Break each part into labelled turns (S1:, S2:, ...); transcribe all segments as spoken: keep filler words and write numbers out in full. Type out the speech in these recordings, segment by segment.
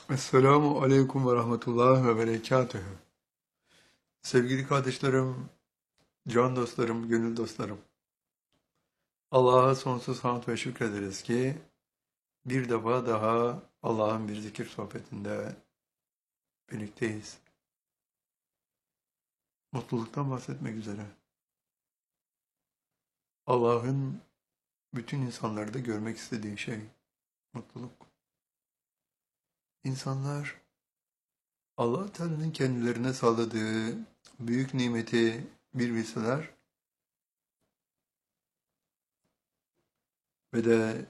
S1: Esselamu Aleyküm ve Rahmetullah ve Berekatühü. Sevgili kardeşlerim, can dostlarım, gönül dostlarım. Allah'a sonsuz hamd ve şükrederiz ki bir defa daha Allah'ın bir zikir sohbetinde birlikteyiz. Mutluluktan bahsetmek üzere. Allah'ın bütün insanlarda görmek istediği şey mutluluk. İnsanlar Allah Teala'nın kendilerine sağladığı büyük nimeti bir bilseler ve de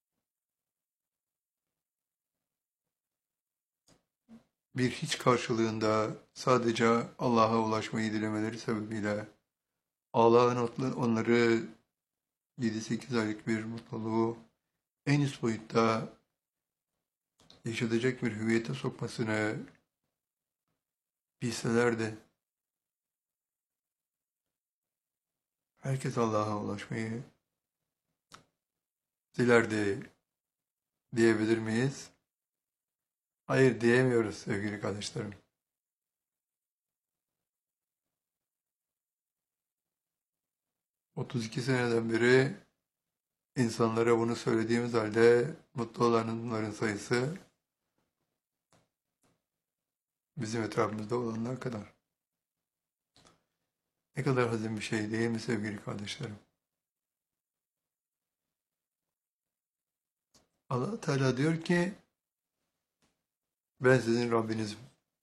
S1: bir hiç karşılığında sadece Allah'a ulaşmayı dilemeleri sebebiyle Allah'ın onları yedi sekiz aylık bir mutluluğu en üst boyutta yaşatacak bir hüviyete sokmasını bilselerdi, herkes Allah'a ulaşmayı dilerdi diyebilir miyiz? Hayır, diyemiyoruz sevgili kardeşlerim. otuz iki seneden beri insanlara bunu söylediğimiz halde mutlu olanların sayısı bizim etrafımızda olanlar kadar. Ne kadar hazin bir şey değil mi sevgili kardeşlerim? Allah Teala diyor ki ben sizin Rabbinizim.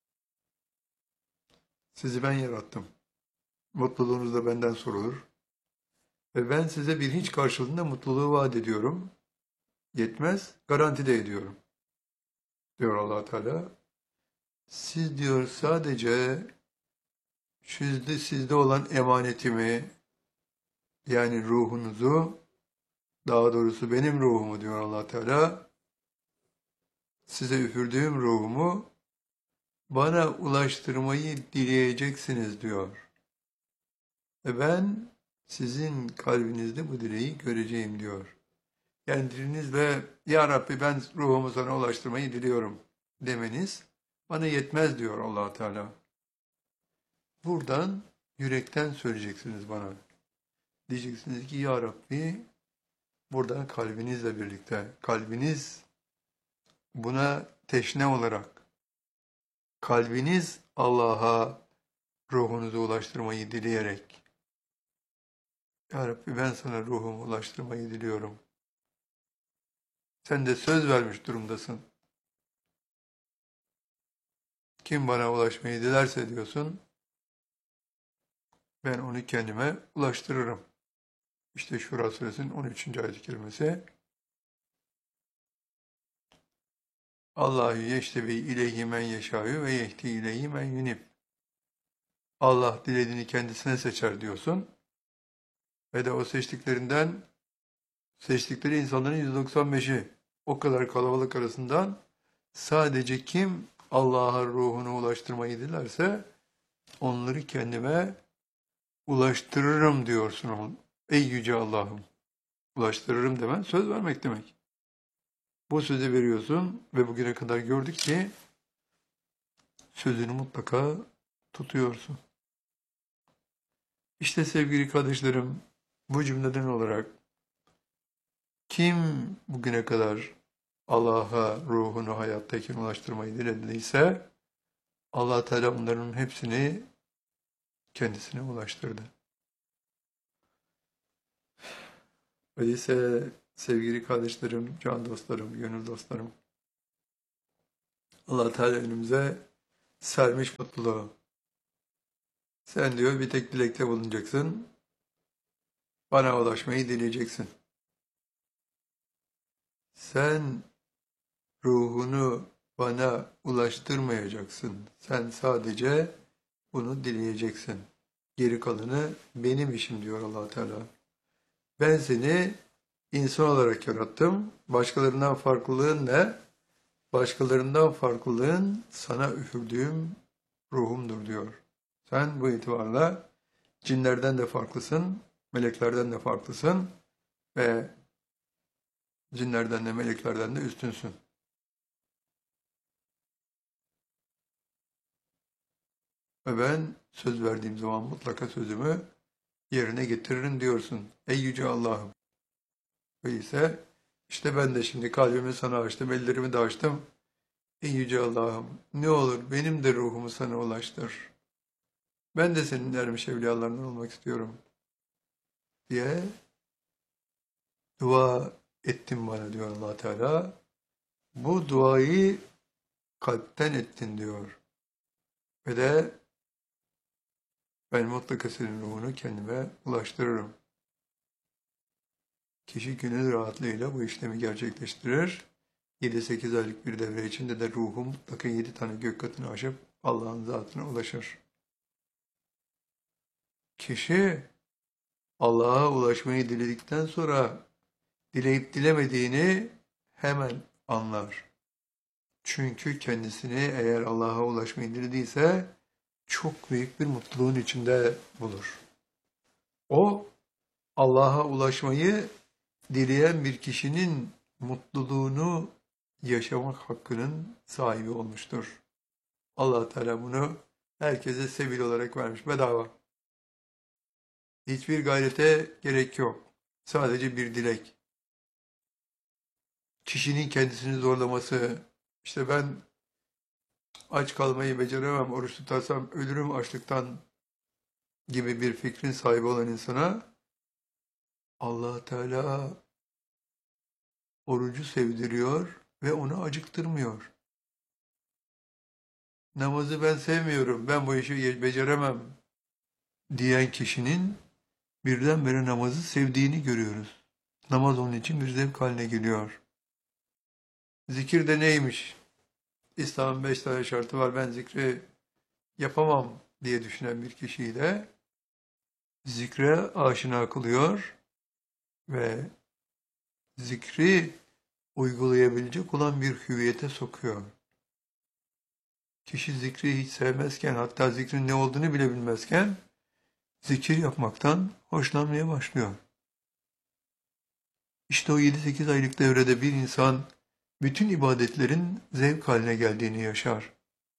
S1: Sizi ben yarattım. Mutluluğunuz da benden sorulur. Ve ben size bir hiç karşılığında mutluluğu vaat ediyorum. Yetmez, garanti de ediyorum. Diyor Allah Teala. Siz diyor sadece sizde, sizde olan emanetimi, yani ruhunuzu, daha doğrusu benim ruhumu diyor Allah Teala, size üfürdüğüm ruhumu bana ulaştırmayı dileyeceksiniz diyor. Ve ben sizin kalbinizde bu dileği göreceğim diyor. Yani dilinizle ya Rabbi ben ruhumu sana ulaştırmayı diliyorum demeniz bana yetmez diyor Allah Teala. Buradan yürekten söyleyeceksiniz bana. Diyeceksiniz ki ya Rabbi buradan kalbinizle birlikte, kalbiniz buna teşne olarak, kalbiniz Allah'a ruhunuzu ulaştırmayı dileyerek, ya Rabbi ben sana ruhumu ulaştırmayı diliyorum. Sen de söz vermiş durumdasın. Kim bana ulaşmayı dilerse diyorsun, ben onu kendime ulaştırırım. İşte Şura Suresinin on üçüncü ayet-i kerimesi. Allahu yeştebi ileyhi men yeşâ'yu ve yehdi ileyhi men yunib. Allah dilediğini kendisine seçer diyorsun. Ve de o seçtiklerinden, seçtikleri insanların yüzde doksan beşi o kadar kalabalık arasından sadece kim Allah'a ruhunu ulaştırmayı dilerse onları kendime ulaştırırım diyorsun. Ey yüce Allah'ım. Ulaştırırım demen söz vermek demek. Bu sözü veriyorsun ve bugüne kadar gördük ki sözünü mutlaka tutuyorsun. İşte sevgili kardeşlerim, bu cümleden olarak kim bugüne kadar Allah'a ruhunu hayattayken ulaştırmayı dilediyse Allah Teala onların hepsini kendisine ulaştırdı. Öyleyse sevgili kardeşlerim, can dostlarım, gönül dostlarım, Allah Teala önümüze sermiş mutluluğu. Sen diyor bir tek dilekte bulunacaksın, bana ulaşmayı dileyeceksin. Sen ruhunu bana ulaştırmayacaksın. Sen sadece bunu dileyeceksin. Geri kalanı benim işim diyor Allah Teala. Ben seni insan olarak yarattım. Başkalarından farklılığın ne? Başkalarından farklılığın sana üfürdüğüm ruhumdur diyor. Sen bu itibarla cinlerden de farklısın, meleklerden de farklısın ve cinlerden de meleklerden de üstünsün. Ve ben söz verdiğim zaman mutlaka sözümü yerine getiririm diyorsun. Ey Yüce Allah'ım. Öyleyse işte ben de şimdi kalbimi sana açtım, ellerimi de açtım. Ey Yüce Allah'ım, ne olur benim de ruhumu sana ulaştır. Ben de senin ermiş evliyalarından olmak istiyorum diye dua ettim bana diyor Allah Teala. Bu duayı kalpten ettin diyor. Ve de ben mutlaka senin ruhunu kendime ulaştırırım. Kişi gönül rahatlığıyla bu işlemi gerçekleştirir. yedi sekiz aylık bir devre içinde de ruhu mutlaka yedi tane gök katını aşıp Allah'ın zatına ulaşır. Kişi Allah'a ulaşmayı diledikten sonra dileyip dilemediğini hemen anlar. Çünkü kendisini eğer Allah'a ulaşmayı dilediyse çok büyük bir mutluluğun içinde bulur. O Allah'a ulaşmayı dileyen bir kişinin mutluluğunu yaşamak hakkının sahibi olmuştur. Allah Teala bunu herkese sebil olarak vermiş, bedava. Hiçbir gayrete gerek yok. Sadece bir dilek. Kişinin kendisini zorlaması, işte ben aç kalmayı beceremem, oruç tutarsam ölürüm açlıktan gibi bir fikrin sahibi olan insana Allah Teala orucu sevdiriyor ve onu acıktırmıyor. Namazı ben sevmiyorum, ben bu işi beceremem diyen kişinin birdenbire namazı sevdiğini görüyoruz. Namaz onun için bir zevk haline geliyor. Zikir de neymiş? İslam'ın beş tane şartı var, ben zikri yapamam diye düşünen bir kişiyi de zikre aşina kılıyor ve zikri uygulayabilecek olan bir hüviyete sokuyor. Kişi zikri hiç sevmezken, hatta zikrin ne olduğunu bile bilmezken zikir yapmaktan hoşlanmaya başlıyor. İşte o yedi sekiz aylık devrede bir insan bütün ibadetlerin zevk haline geldiğini yaşar.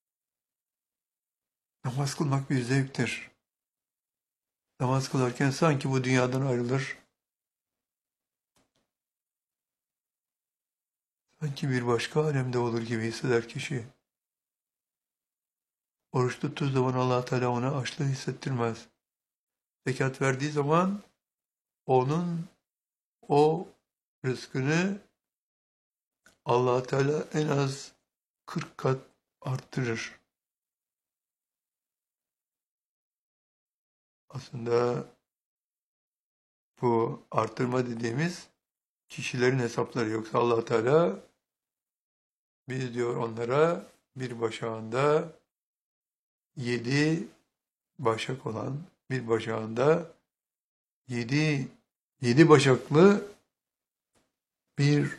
S1: Namaz kılmak bir zevktir. Namaz kılarken sanki bu dünyadan ayrılır, sanki bir başka alemde olur gibi hisseder kişi. Oruç tuttuğu zaman Allah Teala ona açlığı hissettirmez. Zekat verdiği zaman onun o rızkını Allah Teala en az kırk kat arttırır. Aslında bu arttırma dediğimiz kişilerin hesapları, yoksa Allah Teala biz diyor onlara bir başağında yedi başak olan, bir başağında yedi yedi başaklı bir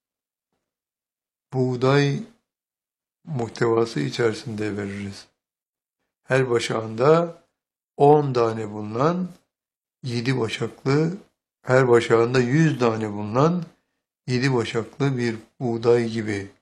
S1: buğday muhtevası içerisinde veririz. Her başağında on tane bulunan yedi başaklı, her başağında yüz tane bulunan yedi başaklı bir buğday gibi.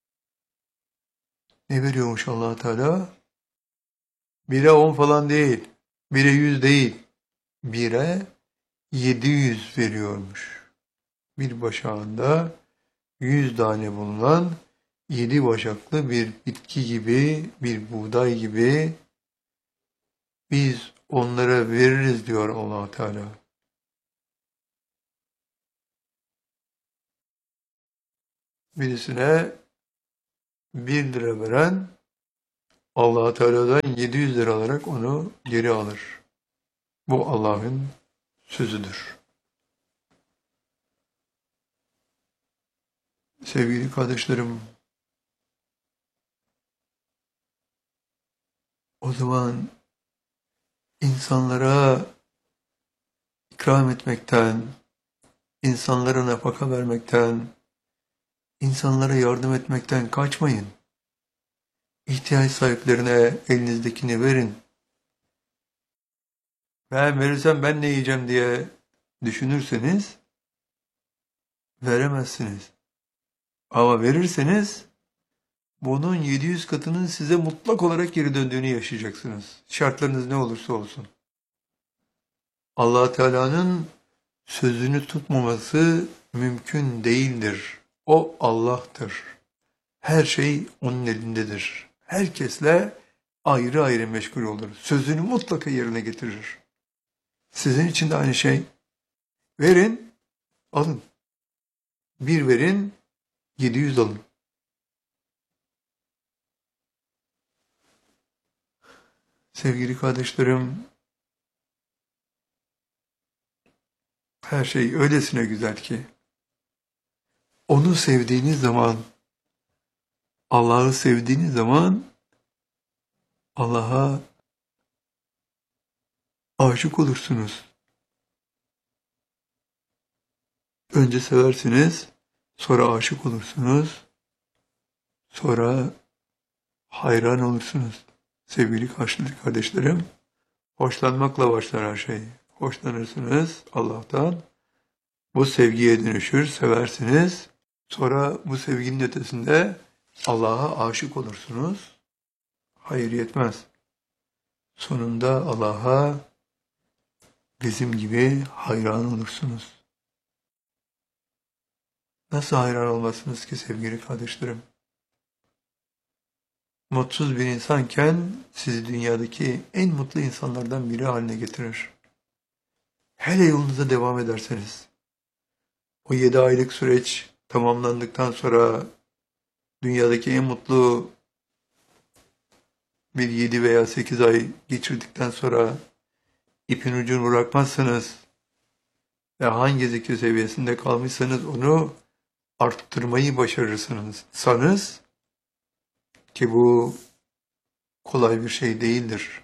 S1: Ne veriyormuş Allah Teala? Bire on falan değil, bire yüz değil, bire yedi yüz veriyormuş. Bir başağında yüz tane bulunan yedi başaklı bir bitki gibi, bir buğday gibi biz onlara veririz diyor Allah Teala. Birisine bir lira veren Allah Teala'dan yedi yüz lira alarak onu geri alır. Bu Allah'ın sözüdür. Sevgili kardeşlerim, o zaman insanlara ikram etmekten, insanlara nafaka vermekten, insanlara yardım etmekten kaçmayın. İhtiyaç sahiplerine elinizdekini verin. Ben verirsem ben ne yiyeceğim diye düşünürseniz veremezsiniz. Ama verirseniz bunun yedi yüz katının size mutlak olarak geri döndüğünü yaşayacaksınız. Şartlarınız ne olursa olsun. Allah Teala'nın sözünü tutmaması mümkün değildir. O Allah'tır. Her şey onun elindedir. Herkesle ayrı ayrı meşgul olur. Sözünü mutlaka yerine getirir. Sizin için de aynı şey. Verin, alın. Bir verin, yedi yüz alın. Sevgili kardeşlerim, her şey öylesine güzel ki, onu sevdiğiniz zaman, Allah'ı sevdiğiniz zaman, Allah'a aşık olursunuz. Önce seversiniz, sonra aşık olursunuz, sonra hayran olursunuz. Sevgili kardeşlerim, hoşlanmakla başlar her şey. Hoşlanırsınız Allah'tan, bu sevgiye dönüşür, seversiniz. Sonra bu sevginin ötesinde Allah'a aşık olursunuz. Hayır yetmez. Sonunda Allah'a bizim gibi hayran olursunuz. Nasıl hayran olmazsınız ki sevgili kardeşlerim? Mutsuz bir insanken sizi dünyadaki en mutlu insanlardan biri haline getirir. Hele yolunuza devam ederseniz, o yedi aylık süreç tamamlandıktan sonra dünyadaki en mutlu bir yedi veya sekiz ay geçirdikten sonra ipin ucunu bırakmazsanız ve hangi zikir seviyesinde kalmışsanız onu arttırmayı başarırsınız. Sanız ki bu kolay bir şey değildir.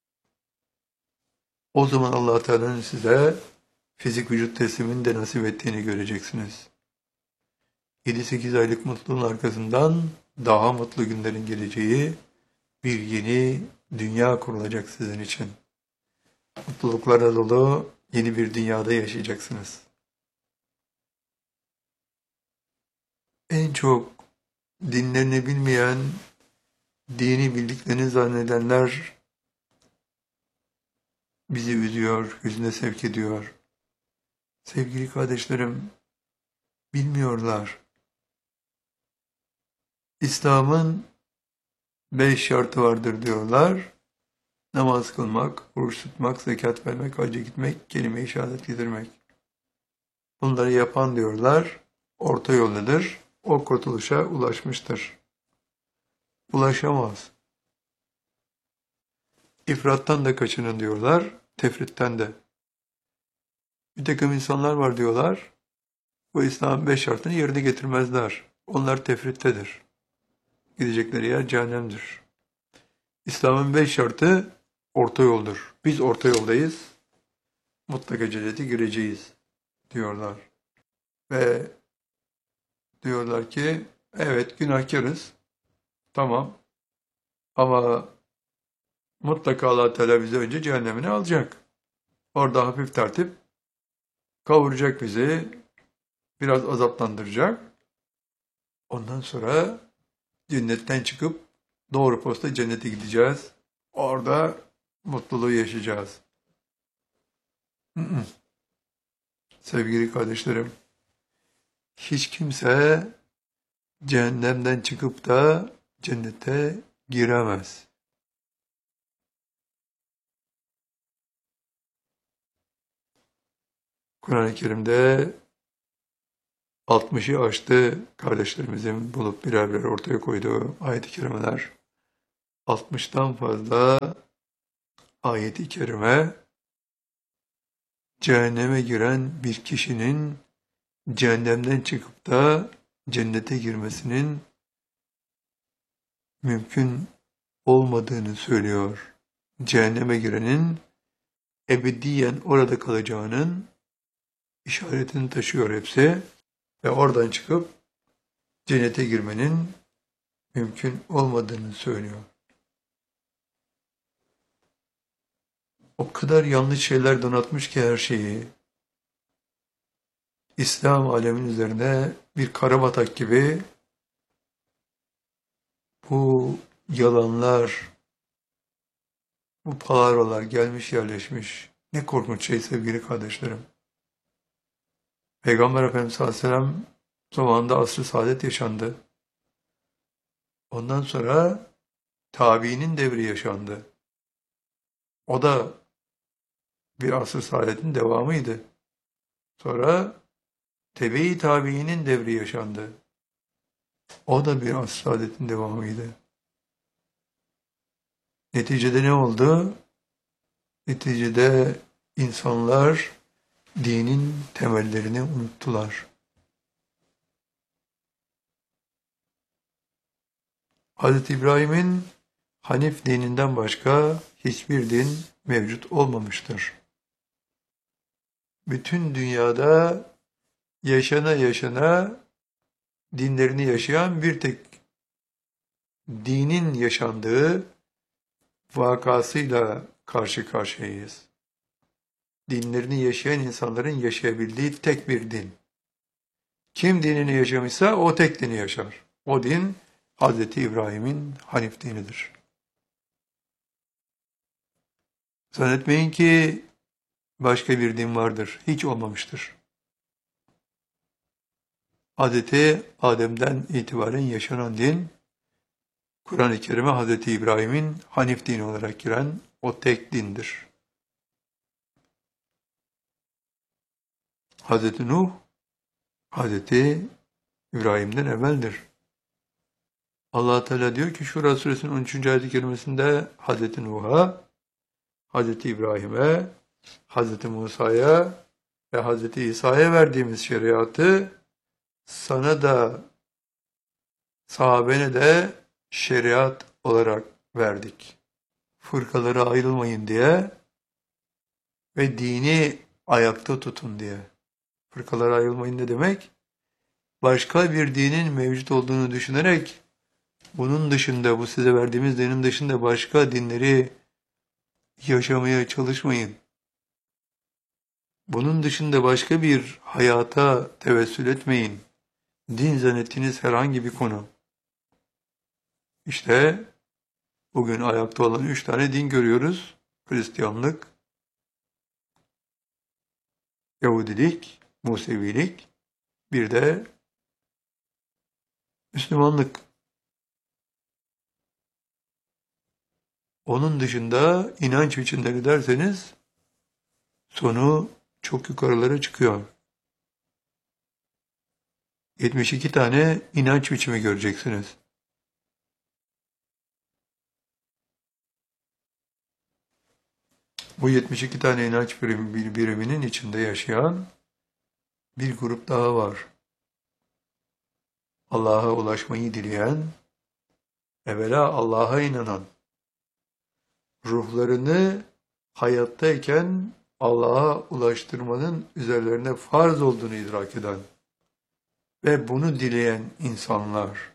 S1: O zaman Allah Teala'nın size fizik vücut teslimini de nasip ettiğini göreceksiniz. yedi sekiz aylık mutluluğun arkasından daha mutlu günlerin geleceği, bir yeni dünya kurulacak sizin için. Mutluluklara dolu yeni bir dünyada yaşayacaksınız. En çok dinlerini bilmeyen, dini bildiklerini zannedenler bizi üzüyor, hüzne sevk ediyor. Sevgili kardeşlerim, bilmiyorlar. İslam'ın beş şartı vardır diyorlar. Namaz kılmak, oruç tutmak, zekat vermek, hacca gitmek, kelime-i şehadet getirmek. Bunları yapan diyorlar, orta yoldadır, o kurtuluşa ulaşmıştır. Ulaşamaz. İfrattan da kaçının diyorlar, tefritten de. Bir takım insanlar var diyorlar, bu İslam'ın beş şartını yerine getirmezler. Onlar tefrittedir. Gidecekleri yer cehennemdir. İslam'ın beş şartı orta yoldur. Biz orta yoldayız, mutlaka cennete gireceğiz diyorlar. Ve diyorlar ki, evet günahkarız, tamam ama mutlaka Allah Teala bizi önce cehennemine alacak. Orada hafif tertip kavuracak bizi, biraz azaplandıracak. Ondan sonra cennetten çıkıp doğru posta cennete gideceğiz. Orada mutluluğu yaşayacağız. Hı-hı. Sevgili kardeşlerim, hiç kimse cehennemden çıkıp da cennete giremez. Kur'an-ı Kerim'de altmışı aştı kardeşlerimizin bulup birer birer ortaya koyduğu ayet-i kerimeler. altmıştan fazla ayet-i kerime cehenneme giren bir kişinin cehennemden çıkıp da cennete girmesinin mümkün olmadığını söylüyor. Cehenneme girenin ebediyen orada kalacağının işaretini taşıyor hepsi ve oradan çıkıp cennete girmenin mümkün olmadığını söylüyor. O kadar yanlış şeyler donatmış ki her şeyi. İslam alemin üzerine bir karabatak gibi Bu yalanlar, bu palavralar gelmiş yerleşmiş. Ne korkunç şey sevgili kardeşlerim. Peygamber Efendimiz sallallahu aleyhi ve sellem zamanında asr-ı saadet yaşandı. Ondan sonra tabiinin devri yaşandı. O da bir asr-ı saadetin devamıydı. Sonra tebe-i tabiinin devri yaşandı. O da bir asr-ı saadetin devamıydı. Neticede ne oldu? Neticede insanlar dinin temellerini unuttular. Hazreti İbrahim'in Hanif dininden başka hiçbir din mevcut olmamıştır. Bütün dünyada yaşana yaşana dinlerini yaşayan bir tek dinin yaşandığı vakasıyla karşı karşıyayız. Dinlerini yaşayan insanların yaşayabildiği tek bir din. Kim dinini yaşamışsa o tek dini yaşar. O din Hazreti İbrahim'in Hanif dinidir. Zannetmeyin ki başka bir din vardır. Hiç olmamıştır. Hazreti Adem'den itibaren yaşanan din, Kur'an-ı Kerim'e Hazreti İbrahim'in Hanif dini olarak giren o tek dindir. Hazreti Nuh, Hazreti İbrahim'den evveldir. Allah Teala diyor ki Şura suresinin on üçüncü ayet-i kerimesinde Hazreti Nuh'a, Hazreti İbrahim'e, Hazreti Musa'ya ve Hazreti İsa'ya verdiğimiz şeriatı sana da sahabene de şeriat olarak verdik. Fırkalara ayrılmayın diye ve dini ayakta tutun diye. Fırkalara ayrılmayın ne demek? Başka bir dinin mevcut olduğunu düşünerek bunun dışında, bu size verdiğimiz dinin dışında başka dinleri yaşamaya çalışmayın. Bunun dışında başka bir hayata tevessül etmeyin. Din zannettiğiniz herhangi bir konu. İşte bugün ayakta olan üç tane din görüyoruz. Hristiyanlık, Yahudilik, Musevilik, bir de Müslümanlık. Onun dışında inanç biçimleri derseniz sonu çok yukarılara çıkıyor. yetmiş iki tane inanç biçimi göreceksiniz. Bu yetmiş iki tane inanç birim, biriminin içinde yaşayan bir grup daha var. Allah'a ulaşmayı dileyen, evvela Allah'a inanan, ruhlarını hayattayken Allah'a ulaştırmanın üzerlerine farz olduğunu idrak eden ve bunu dileyen insanlar.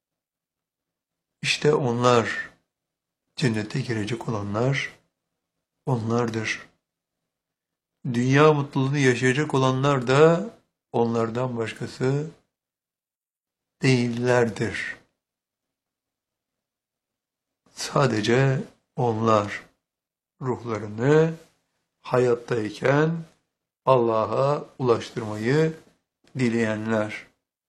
S1: İşte onlar, cennete girecek olanlar onlardır. Dünya mutluluğunu yaşayacak olanlar da onlardan başkası değillerdir. Sadece onlar ruhlarını hayattayken Allah'a ulaştırmayı dileyenler.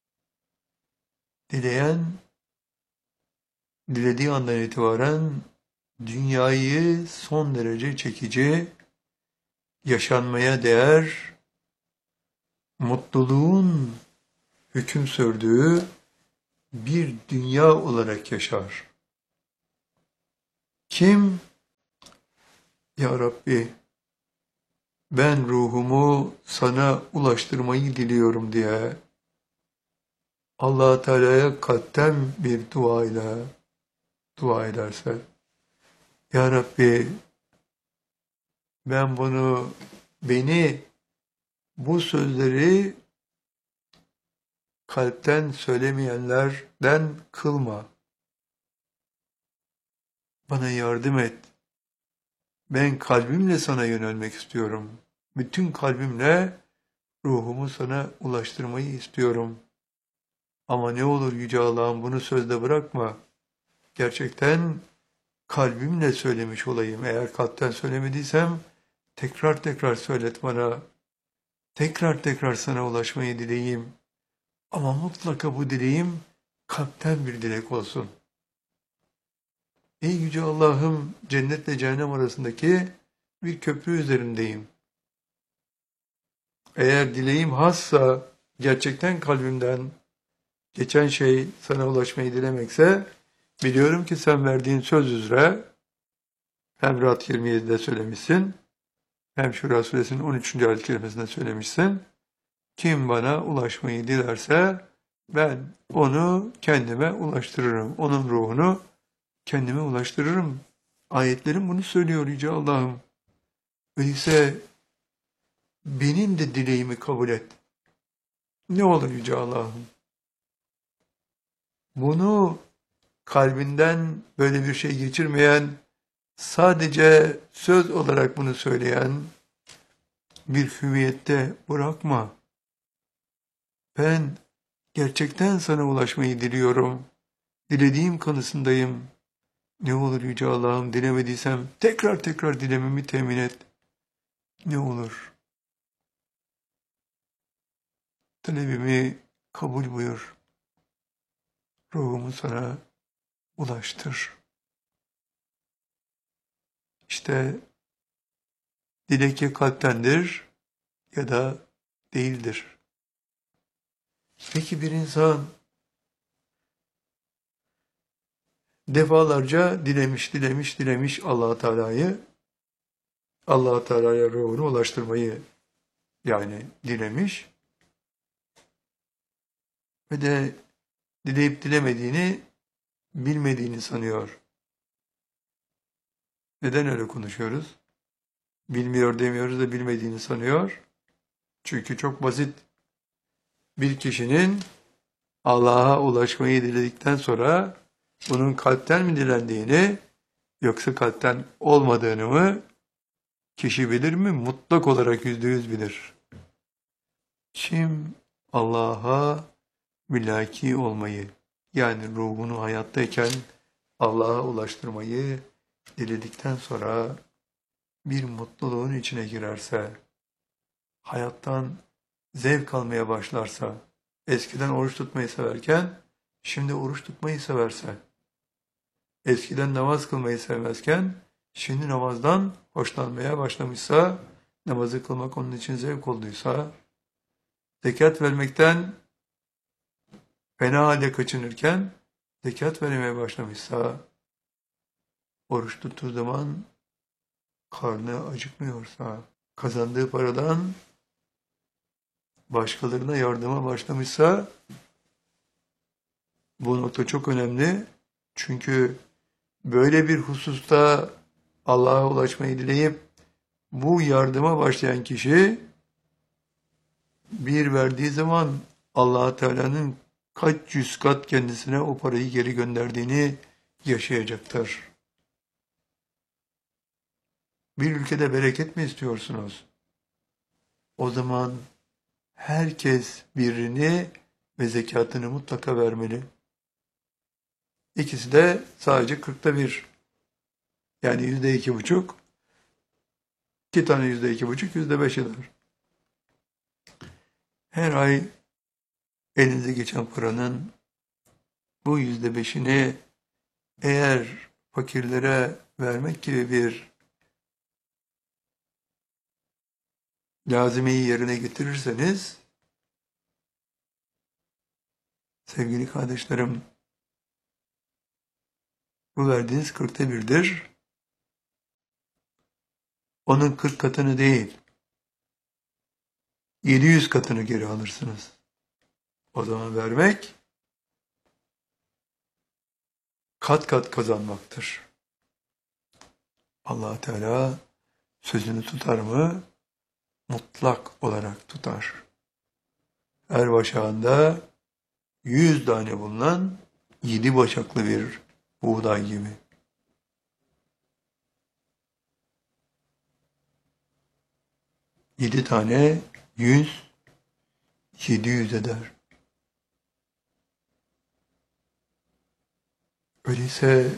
S1: Dileyen, dilediği andan itibaren dünyayı son derece çekici, yaşanmaya değer, mutluluğun hüküm sürdüğü bir dünya olarak yaşar. Kim? Ya Rabbi, ben ruhumu sana ulaştırmayı diliyorum diye Allah Teala'ya kalpten bir duayla dua ederse, Ya Rabbi, ben bunu, beni bu sözleri kalpten söylemeyenlerden kılma. Bana yardım et. Ben kalbimle sana yönelmek istiyorum. Bütün kalbimle ruhumu sana ulaştırmayı istiyorum. Ama ne olur Yüce Allah'ım bunu sözde bırakma. gerçekten kalbimle söylemiş olayım. Eğer kalpten söylemediysem tekrar tekrar söylet bana. Tekrar tekrar sana ulaşmayı dileyim. Ama mutlaka bu dileğim kalpten bir dilek olsun. Ey Yüce Allah'ım, cennetle cehennem arasındaki bir köprü üzerindeyim. Eğer dileğim hassa, gerçekten kalbimden geçen şey sana ulaşmayı dilemekse, biliyorum ki sen verdiğin söz üzere hem Ra'd yirmi yedide söylemişsin, hem Şura suresinin on üçüncü ayet kerimesinde söylemişsin. Kim bana ulaşmayı dilerse ben onu kendime ulaştırırım. Onun ruhunu kendime ulaştırırım. Ayetlerim bunu söylüyor Yüce Allah'ım. Öyleyse benim de dileğimi kabul et. Ne olur Yüce Allah'ım. Bunu kalbinden böyle bir şey geçirmeyen, sadece söz olarak bunu söyleyen bir hüviyette bırakma. Ben gerçekten sana ulaşmayı diliyorum. Dilediğim kanısındayım. Ne olur Yüce Allah'ım, dilemediysem tekrar tekrar dilememi temin et. Ne olur. Talebimi kabul buyur. Ruhumu sana ulaştır. İşte dilek ya kalptendir ya da değildir. Peki bir insan defalarca dilemiş, dilemiş, dilemiş Allah-u Teala'yı, Allah-u Teala'ya ruhunu ulaştırmayı yani dilemiş ve de dileyip dilemediğini bilmediğini sanıyor. Neden öyle konuşuyoruz? Bilmiyor demiyoruz da bilmediğini sanıyor. Çünkü çok basit. Bir kişinin Allah'a ulaşmayı diledikten sonra bunun kalpten mi dilendiğini yoksa kalpten olmadığını mı kişi bilir mi? Mutlak olarak yüzde yüz bilir. Kim Allah'a mülaki olmayı, yani ruhunu hayattayken Allah'a ulaştırmayı diledikten sonra bir mutluluğun içine girerse, hayattan zevk almaya başlarsa, eskiden oruç tutmayı severken şimdi oruç tutmayı severse, eskiden namaz kılmayı sevmezken şimdi namazdan hoşlanmaya başlamışsa, namazı kılmak onun için zevk olduysa, zekat vermekten fena halde kaçınırken zekat vermeye başlamışsa, oruç tuttuğu zaman karnı acıkmıyorsa, kazandığı paradan başkalarına yardıma başlamışsa, bu nokta çok önemli. Çünkü böyle bir hususta Allah'a ulaşmayı dileyip bu yardıma başlayan kişi bir verdiği zaman Allah Teala'nın kaç yüz kat kendisine o parayı geri gönderdiğini yaşayacaktır. Bir ülkede bereket mi istiyorsunuz? O zaman herkes birini ve zekatını mutlaka vermeli. İkisi de sadece kırkta bir. Yani yüzde iki buçuk. İki tane yüzde iki buçuk, yüzde beş eder. Her ay elinize geçen paranın bu yüzde beşini eğer fakirlere vermek gibi bir lazimeyi yerine getirirseniz, sevgili kardeşlerim, bu verdiğiniz kırkta birdir. Onun kırk katını değil, yedi yüz katını geri alırsınız. O zaman vermek, kat kat kazanmaktır. Allah Teala sözünü tutar mı? Mutlak olarak tutar. Her başağında yüz tane bulunan yedi başaklı bir buğday gibi. Yedi tane yüz, yedi yüz eder. Öyleyse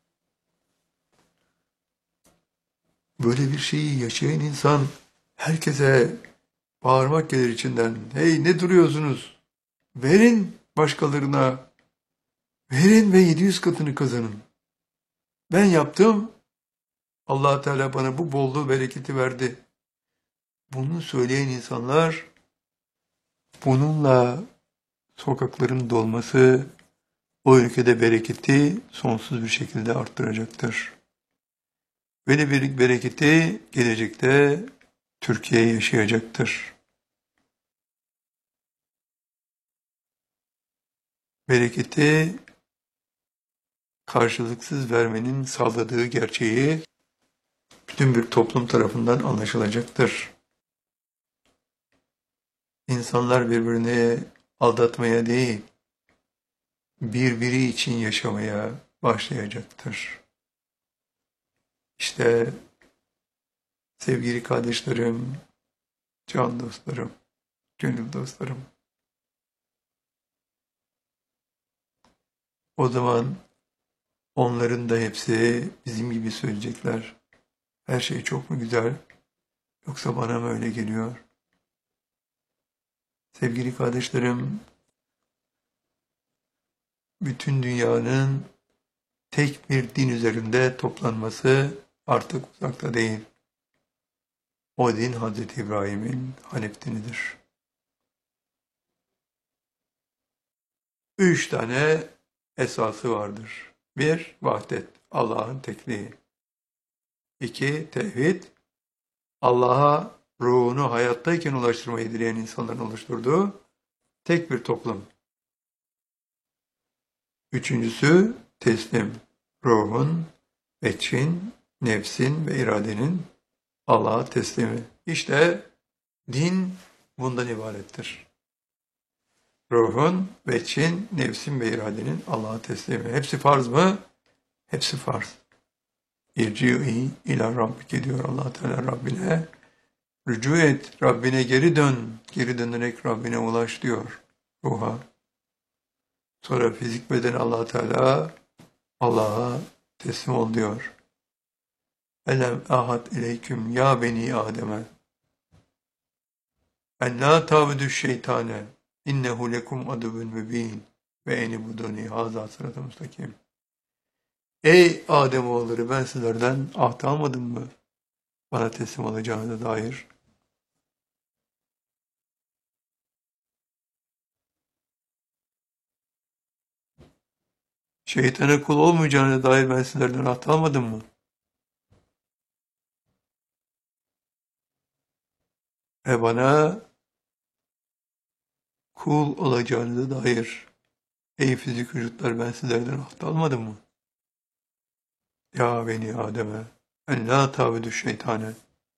S1: böyle bir şeyi yaşayan insan herkese bağırmak gelir içinden. Hey, ne duruyorsunuz? Verin başkalarına. Verin ve yedi yüz katını kazanın. Ben yaptım. Allah Teala bana bu bolluğu, bereketi verdi. Bunu söyleyen insanlar bununla sokakların dolması o ülkede bereketi sonsuz bir şekilde arttıracaktır. Böyle bir bereketi gelecekte Türkiye yaşayacaktır. Bereketi karşılıksız vermenin sağladığı gerçeği bütün bir toplum tarafından anlaşılacaktır. İnsanlar birbirini aldatmaya değil, birbiri için yaşamaya başlayacaktır. İşte sevgili kardeşlerim, can dostlarım, gönül dostlarım. O zaman onların da hepsi bizim gibi söyleyecekler. Her şey çok mu güzel, yoksa bana mı öyle geliyor? Sevgili kardeşlerim, bütün dünyanın tek bir din üzerinde toplanması artık uzakta değil. O din Hazreti İbrahim'in Hanif dinidir. Üç tane esası vardır. Bir, vahdet, Allah'ın tekliği. İki, tevhid, Allah'a ruhunu hayattayken ulaştırmayı dileyen insanların oluşturduğu tek bir toplum. Üçüncüsü, teslim, ruhun, veçin, nefsin ve iradenin Allah'a teslimi. İşte din bundan ibarettir. Ruhun, veçin, nefsin ve iradenin Allah'a teslimi. Hepsi farz mı? Hepsi farz. İrci'i ila rabbike diyor Allah Teala Rabbine. Rücu et, Rabbine geri dön. Geri dönerek Rabbine ulaş diyor ruha. Sonra fizik bedeni Allah Teala Allah'a teslim ol diyor. Elem ahad ileyküm ya beni Adem'e. En la tabudu şeytane. İnnehu lekum aduvun mübin. Ve eni buduni haza sıratı müstakim. Ey Ademoğulları, ben sizlerden ahd almadım mı? Bana teslim olacağına dair. Şeytana kul olmayacağına dair ben sizlerden ahd almadım mı? Ve bana kul olacağına dair. Ey fizik vücutlar, ben sizlerden ahd almadım mı? Ya beni Adem'e. En la tabudu şeytane.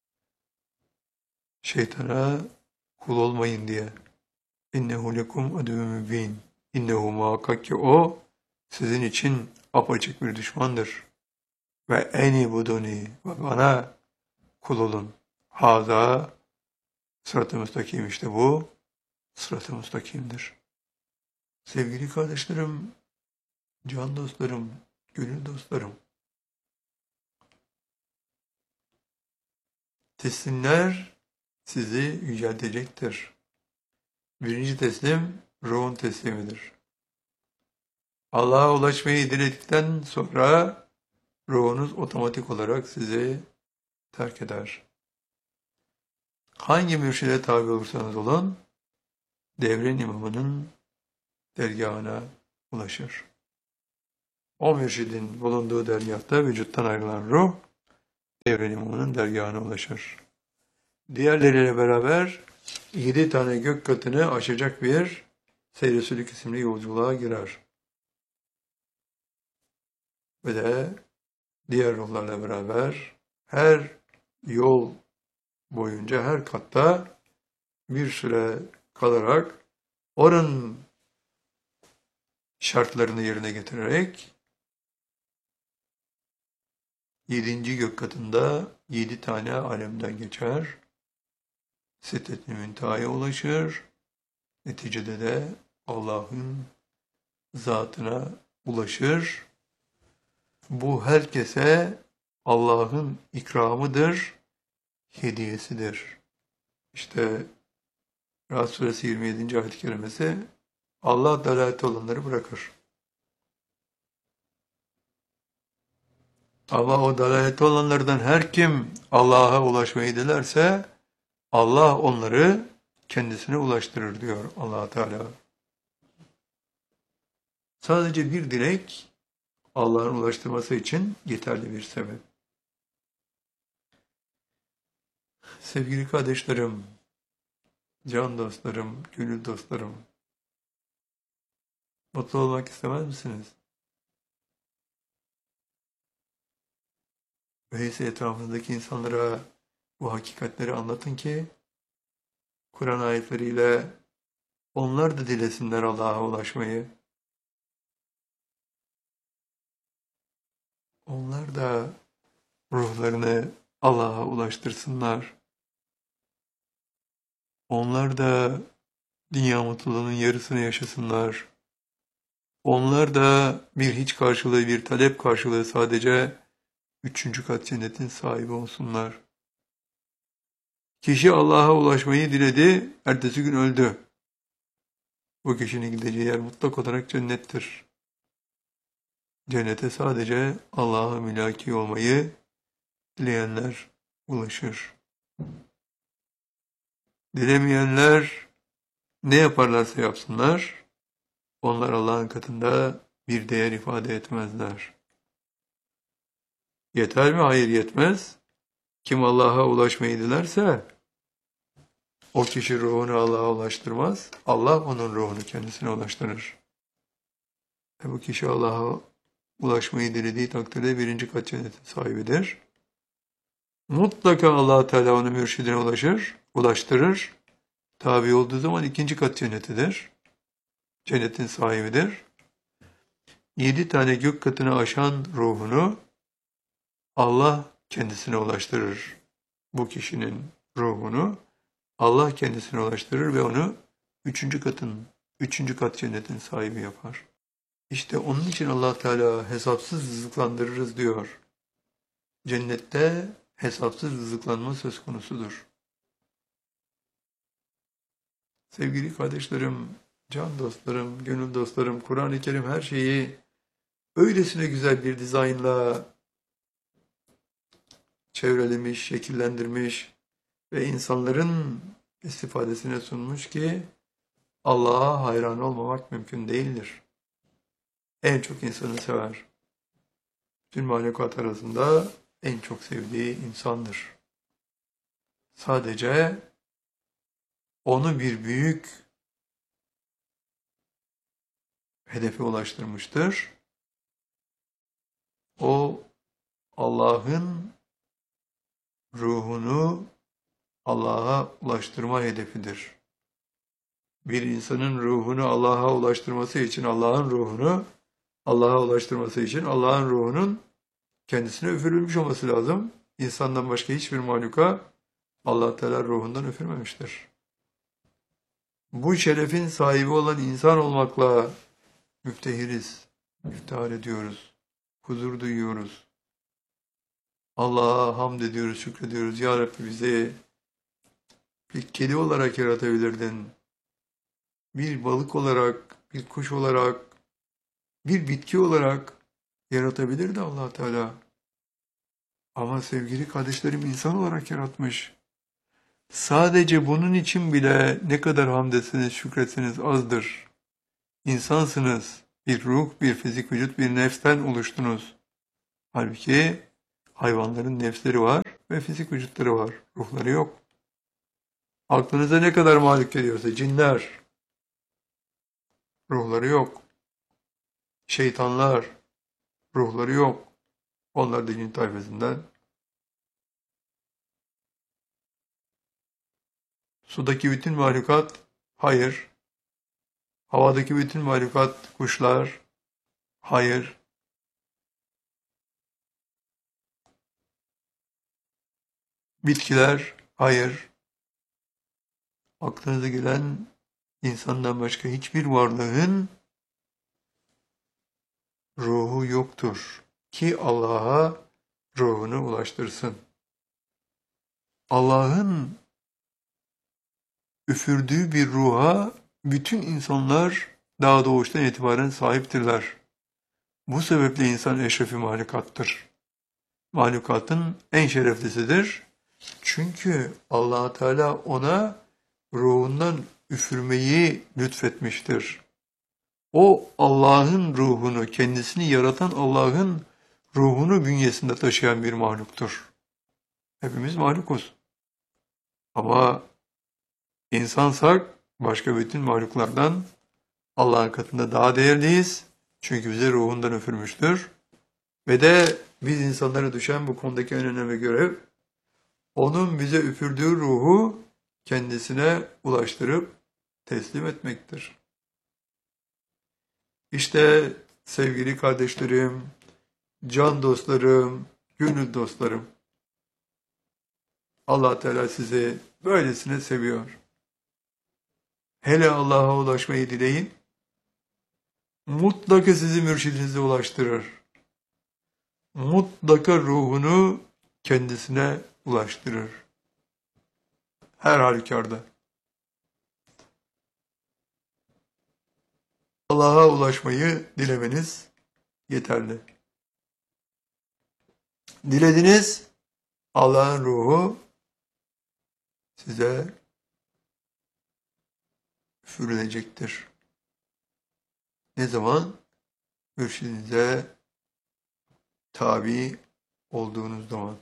S1: Şeytana kul olmayın diye. İnnehu lekum aduvun mübin. İnnehu muhakkak ki o sizin için apaçık bir düşmandır. Ve eni buduni, ve bana kul olun. Haza sırat-ı müstakim, işte bu sırat-ı müstakimdir. Sevgili kardeşlerim, can dostlarım, gönül dostlarım. Teslimler sizi yüceltecektir. Birinci teslim ruhun teslimidir. Allah'a ulaşmayı diledikten sonra ruhunuz otomatik olarak sizi terk eder. Hangi mürşide tabi olursanız olun, devrin imamının dergahına ulaşır. O mürşidin bulunduğu dergahta vücuttan ayrılan ruh, devrin imamının dergahına ulaşır. Diğerleriyle beraber yedi tane gök katını aşacak bir Seyr-i Sülük isimli yolculuğa girer. Ve de diğer ruhlarla beraber her yol boyunca her katta bir süre kalarak oranın şartlarını yerine getirerek yedinci gök katında yedi tane alemden geçer. Siddet-i Münteha'ya ulaşır. Neticede de Allah'ın zatına ulaşır Bu herkese Allah'ın ikramıdır, hediyesidir. İşte Rahat Suresi yirmi yedinci ayet-i kerimesi Allah dalalette olanları bırakır. Ama o dalalette olanlardan her kim Allah'a ulaşmayı dilerse Allah onları kendisine ulaştırır diyor Allah Teala. Sadece bir dilek Allah'ın ulaştırması için yeterli bir sebep. Sevgili kardeşlerim, can dostlarım, gönül dostlarım, mutlu olmak istemez misiniz? Öyleyse etrafınızdaki insanlara bu hakikatleri anlatın ki Kur'an ayetleriyle onlar da dilesinler Allah'a ulaşmayı. Onlar da ruhlarını Allah'a ulaştırsınlar. Onlar da dünya mutluluğunun yarısını yaşasınlar. Onlar da bir hiç karşılığı, bir talep karşılığı sadece üçüncü kat cennetin sahibi olsunlar. Kişi Allah'a ulaşmayı diledi, ertesi gün öldü. Bu kişinin gideceği yer mutlak olarak cennettir. Cennete sadece Allah'a mülaki olmayı dileyenler ulaşır. Dilemeyenler ne yaparlarsa yapsınlar, onlar Allah'ın katında bir değer ifade etmezler. Yeter mi? Hayır, yetmez. Kim Allah'a ulaşmayı dilerse, o kişi ruhunu Allah'a ulaştırmaz, Allah onun ruhunu kendisine ulaştırır. Ve bu kişi Allah'a ulaşmayı dilediği takdirde birinci kat cennetin sahibidir. Mutlaka Allah Teala onu mürşidine ulaşır, ulaştırır. Tabi olduğu zaman ikinci kat cennetidir. Cennetin sahibidir. Yedi tane gök katını aşan ruhunu Allah kendisine ulaştırır. Bu kişinin ruhunu Allah kendisine ulaştırır ve onu üçüncü katın, üçüncü kat cennetin sahibi yapar. İşte onun için Allah Teala hesapsız rızıklandırırız diyor. Cennette hesapsız rızıklanma söz konusudur. Sevgili kardeşlerim, can dostlarım, gönül dostlarım, Kur'an-ı Kerim her şeyi öylesine güzel bir dizaynla çevrelemiş, şekillendirmiş ve insanların istifadesine sunmuş ki Allah'a hayran olmamak mümkün değildir. En çok insanı sever. Tüm mahlukat arasında en çok sevdiği insandır. Sadece onu bir büyük hedefe ulaştırmıştır. O Allah'ın ruhunu Allah'a ulaştırma hedefidir. Bir insanın ruhunu Allah'a ulaştırması için Allah'ın ruhunu Allah'a ulaştırması için Allah'ın ruhunun kendisine üfürülmüş olması lazım. İnsandan başka hiçbir mahluka Allah Teala ruhundan üfürmemiştir. Bu şerefin sahibi olan insan olmakla müftehiriz, iftihar ediyoruz, huzur duyuyoruz. Allah'a hamd ediyoruz, şükrediyoruz. Ya Rabbi bizi bir kedi olarak yaratabilirdin. Bir balık olarak, bir kuş olarak, bir bitki olarak yaratabilirdi Allah Teala. Ama sevgili kardeşlerim insan olarak yaratmış. Sadece bunun için bile ne kadar hamd etseniz, şükretseniz azdır. İnsansınız. Bir ruh, bir fizik vücut, bir nefsten oluştunuz. Halbuki hayvanların nefsleri var ve fizik vücutları var. Ruhları yok. Aklınıza ne kadar malik geliyorsa cinler, ruhları yok. Şeytanlar, ruhları yok. Onlar da cin tayfasından. Sudaki bütün mahlukat, hayır. Havadaki bütün mahlukat, kuşlar, hayır. Bitkiler, hayır. Aklınıza gelen insandan başka hiçbir varlığın ruhu yoktur. ki Allah'a ruhunu ulaştırsın. Allah'ın üfürdüğü bir ruha bütün insanlar daha doğuştan itibaren sahiptirler. Bu sebeple insan eşrefi mahlukattır. Mahlukatın en şereflisidir. Çünkü Allah Teala ona ruhundan üfürmeyi lütfetmiştir. O Allah'ın ruhunu, kendisini yaratan Allah'ın ruhunu bünyesinde taşıyan bir mahluktur. Hepimiz mahlukuz. Ama insansak başka bütün mahluklardan Allah'ın katında daha değerliyiz. Çünkü bize ruhundan üfürmüştür. Ve de biz insanlara düşen bu konudaki en önemli görev, onun bize üfürdüğü ruhu kendisine ulaştırıp teslim etmektir. İşte sevgili kardeşlerim, can dostlarım, gönül dostlarım, Allah Teala sizi böylesine seviyor. Hele Allah'a ulaşmayı dileyin, mutlaka sizi mürşidinize ulaştırır. Mutlaka ruhunu kendisine ulaştırır. Her halükarda. Allah'a ulaşmayı dilemeniz yeterli. Dilediniz, Allah'ın ruhu size üfürülecektir. Ne zaman? Mürşidinize tabi olduğunuz zaman.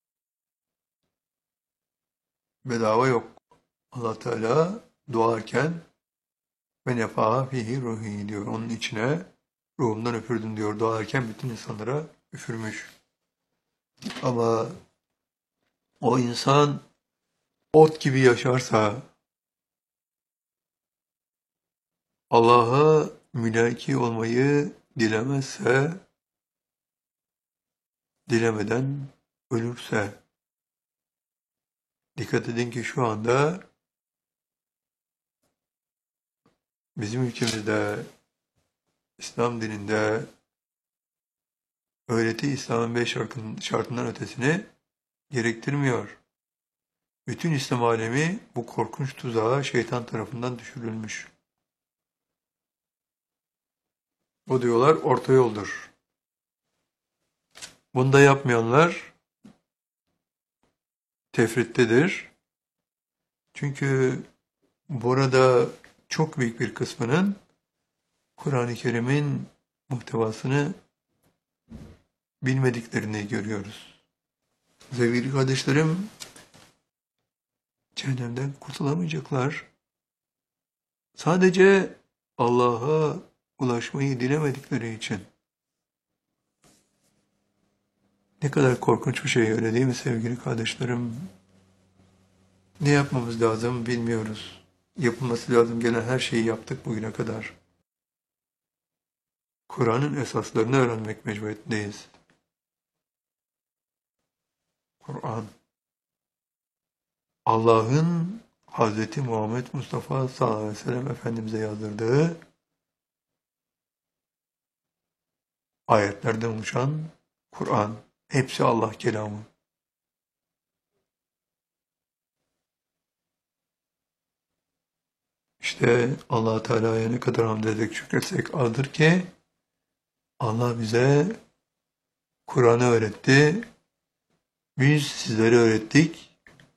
S1: Bedava yok. Allah Teala doğarken ve nefaha fihi ruhi diyor. Onun içine ruhumdan üfürdüm diyor. Doğarken bütün insanlara üfürmüş. Ama o insan ot gibi yaşarsa, Allah'a mülaki olmayı dilemezse, dilemeden ölürse, dikkat edin ki şu anda bizim ülkemizde, İslam dininde öğreti İslam'ın beş şartından ötesini gerektirmiyor. Bütün İslam alemi bu korkunç tuzağa şeytan tarafından düşürülmüş. O diyorlar orta yoldur. Bunu da yapmayanlar tefrittedir. Çünkü burada çok büyük bir kısmının Kur'an-ı Kerim'in muhtevasını bilmediklerini görüyoruz. Sevgili kardeşlerim, cehennemden kurtulamayacaklar. Sadece Allah'a ulaşmayı dilemedikleri için. Ne kadar korkunç bir şey, öyle değil mi sevgili kardeşlerim? Ne yapmamız lazım bilmiyoruz. Yapılması lazım gelen her şeyi yaptık bugüne kadar. Kur'an'ın esaslarını öğrenmek mecburiyetindeyiz. Kur'an, Allah'ın Hazreti Muhammed Mustafa sallallahu aleyhi ve sellem Efendimiz'e yazdırdığı ayetlerden oluşan Kur'an, hepsi Allah kelamı. İşte Allah Teala'ya ne kadar hamd ederek şükretsek azdır ki Allah bize Kur'an'ı öğretti. Biz sizlere öğrettik.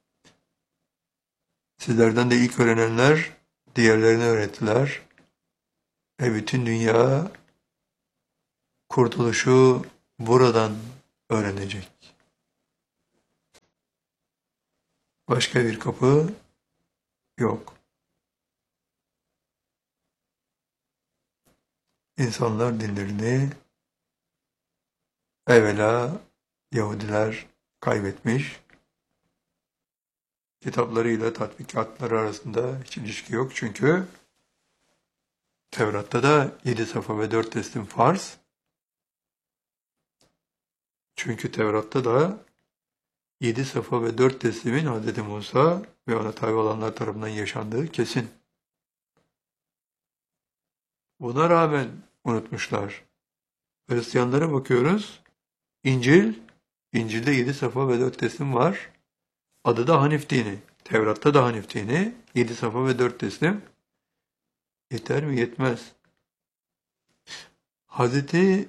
S1: Sizlerden de ilk öğrenenler diğerlerine öğrettiler. Ve bütün dünya kurtuluşu buradan öğrenecek. Başka bir kapı yok. İnsanlar dinlerini evvela Yahudiler kaybetmiş. Kitaplarıyla tatbikatları arasında hiç ilişki yok. Çünkü Tevrat'ta da yedi safa ve dört teslim farz. Çünkü Tevrat'ta da yedi safa ve dört teslimin Hz. Musa ve ona tabi olanlar tarafından yaşandığı kesin. Buna rağmen unutmuşlar. Hristiyanlara bakıyoruz, İncil, İncil'de yedi safa ve dört teslim var. Adı da Hanif dini. Tevrat'ta da Hanif dini. Yedi safa ve dört teslim. Yeter mi? Yetmez. Hazreti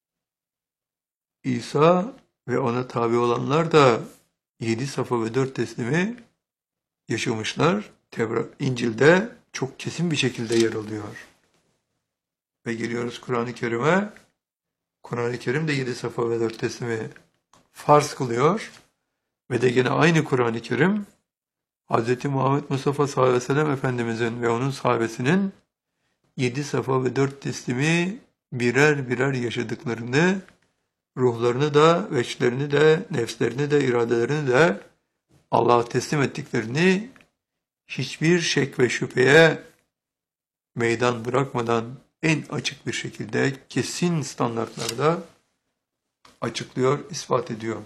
S1: İsa ve ona tabi olanlar da yedi safa ve dört teslimi yaşamışlar. Tevrat, İncil'de çok kesin bir şekilde yer alıyor. Ve geliyoruz Kur'an-ı Kerim'e. Kur'an-ı Kerim de yedi safa ve dört teslimi farz kılıyor. Ve de yine aynı Kur'an-ı Kerim Hz. Muhammed Mustafa sallallahu aleyhi ve sellem Efendimizin ve onun sahabesinin yedi safa ve dört teslimi birer birer yaşadıklarını, ruhlarını da, veçlerini de, nefslerini de, iradelerini de Allah'a teslim ettiklerini hiçbir şek ve şüpheye meydan bırakmadan en açık bir şekilde kesin standartlarda açıklıyor, ispat ediyor.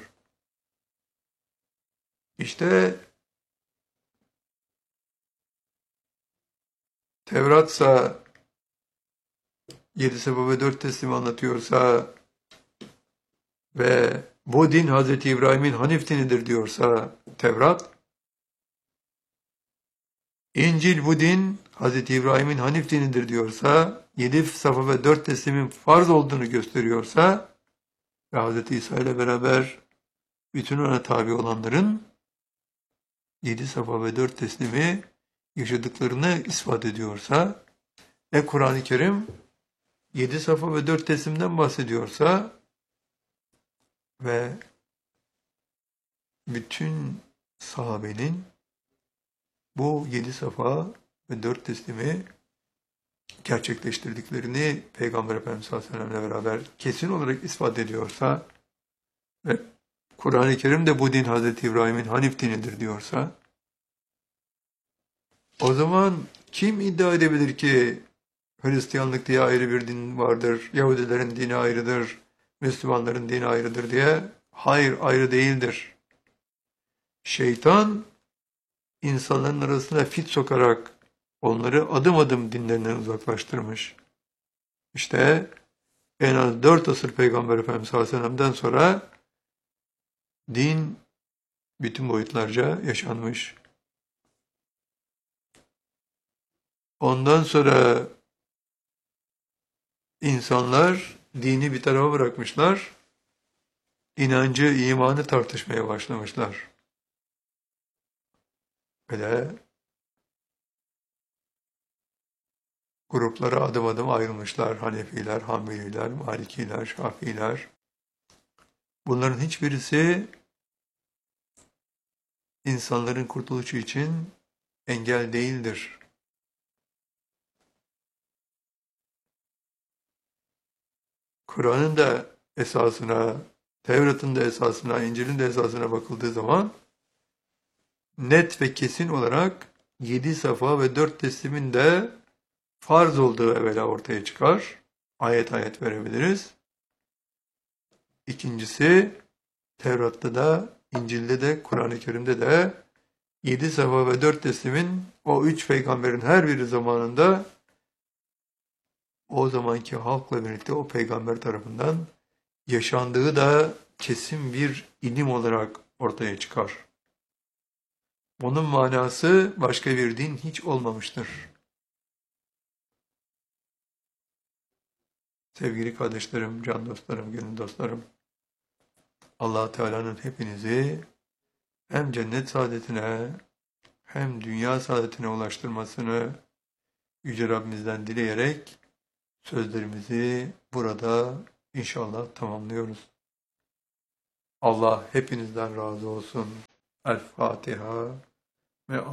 S1: İşte Tevratsa yedi safa ve dört teslimi anlatıyorsa ve bu din Hz. İbrahim'in Hanif dinidir diyorsa Tevrat, İncil bu din Hz. İbrahim'in Hanif dinidir diyorsa, yedi safa ve dört teslimin farz olduğunu gösteriyorsa ve Hz. İsa ile beraber bütün ona tabi olanların yedi safa ve dört teslimi yaşadıklarını ispat ediyorsa ve Kur'an-ı Kerim yedi safa ve dört teslimden bahsediyorsa ve bütün sahabenin bu yedi safa ve dört teslimi gerçekleştirdiklerini Peygamber Efendimiz sallallahu aleyhi ve sellem'le beraber kesin olarak ispat ediyorsa ve Kur'an-ı Kerim de bu din Hz. İbrahim'in Hanif dinidir diyorsa, o zaman kim iddia edebilir ki Hristiyanlık diye ayrı bir din vardır, Yahudilerin dini ayrıdır, Müslümanların dini ayrıdır diye? Hayır, ayrı değildir. Şeytan insanların arasına fit sokarak onları adım adım dinlerinden uzaklaştırmış. İşte en az dört asır Peygamber Efendimiz sallallahu aleyhi ve sellem'den sonra din bütün boyutlarca yaşanmış. Ondan sonra insanlar dini bir tarafa bırakmışlar, inancı, imanı tartışmaya başlamışlar. Böyle gruplara adım adım ayrılmışlar. Hanefiler, Hanbeliler, Malikiler, Şafiiler. Bunların hiçbirisi insanların kurtuluşu için engel değildir. Kur'an'ın da esasına, Tevrat'ın da esasına, İncil'in de esasına bakıldığı zaman net ve kesin olarak yedi safa ve dört teslimin de farz olduğu evvela ortaya çıkar. Ayet ayet verebiliriz. İkincisi, Tevrat'ta da, İncil'de de, Kur'an-ı Kerim'de de yedi safa ve dört teslimin o üç peygamberin her biri zamanında o zamanki halkla birlikte o peygamber tarafından yaşandığı da kesin bir ilim olarak ortaya çıkar. Bunun manası başka bir din hiç olmamıştır. Sevgili kardeşlerim, can dostlarım, gönül dostlarım, Allah Teala'nın hepinizi hem cennet saadetine hem dünya saadetine ulaştırmasını Yüce Rabbimizden dileyerek sözlerimizi burada inşallah tamamlıyoruz. Allah hepinizden razı olsun. El Fatiha.